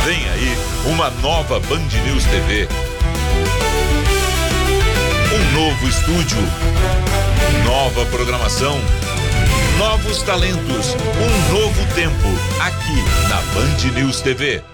Vem aí uma nova Band News TV. Um novo estúdio, nova programação, novos talentos, um novo tempo aqui na Band News TV.